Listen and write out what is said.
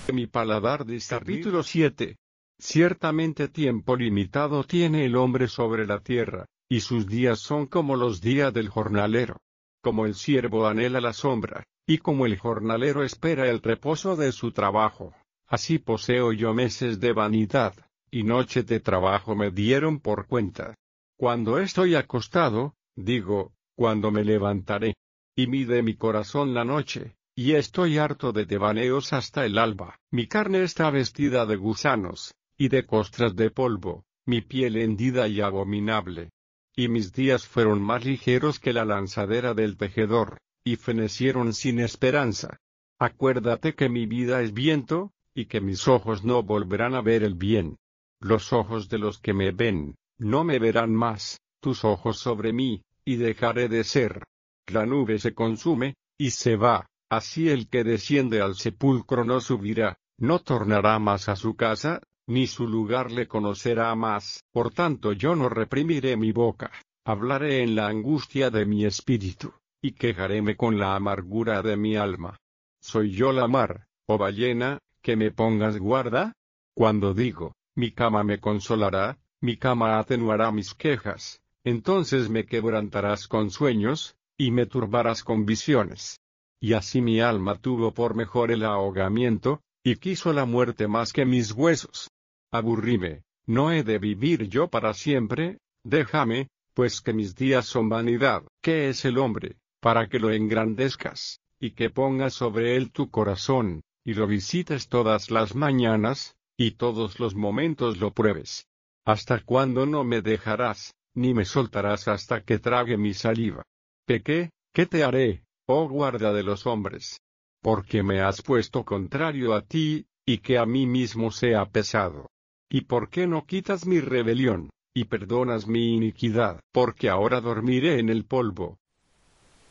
Mi paladar Capítulo 7. Ciertamente tiempo limitado tiene el hombre sobre la tierra, y sus días son como los días del jornalero. Como el siervo anhela la sombra, y como el jornalero espera el reposo de su trabajo, así poseo yo meses de vanidad, y noches de trabajo me dieron por cuenta. Cuando estoy acostado, digo, ¿cuándo me levantaré? Y mide mi corazón la noche, y estoy harto de devaneos hasta el alba. Mi carne está vestida de gusanos, y de costras de polvo, mi piel hendida y abominable. Y mis días fueron más ligeros que la lanzadera del tejedor, y fenecieron sin esperanza. Acuérdate que mi vida es viento, y que mis ojos no volverán a ver el bien. Los ojos de los que me ven, no me verán más, tus ojos sobre mí, y dejaré de ser. La nube se consume, y se va, así el que desciende al sepulcro no subirá, no tornará más a su casa, ni su lugar le conocerá más. Por tanto yo no reprimiré mi boca, hablaré en la angustia de mi espíritu, y quejaréme con la amargura de mi alma. ¿Soy yo la mar, oh ballena, que me pongas guarda? Cuando digo, mi cama me consolará, mi cama atenuará mis quejas, entonces me quebrantarás con sueños, y me turbarás con visiones. Y así mi alma tuvo por mejor el ahogamiento, y quiso la muerte más que mis huesos. Aburríme, no he de vivir yo para siempre, déjame, pues que mis días son vanidad. ¿Qué es el hombre, para que lo engrandezcas, y que pongas sobre él tu corazón, y lo visites todas las mañanas, y todos los momentos lo pruebes? ¿Hasta cuándo no me dejarás, ni me soltarás hasta que trague mi saliva? Pequé, ¿qué te haré, oh guarda de los hombres? Porque me has puesto contrario a ti, y que a mí mismo sea pesado. ¿Y por qué no quitas mi rebelión, y perdonas mi iniquidad? Porque ahora dormiré en el polvo,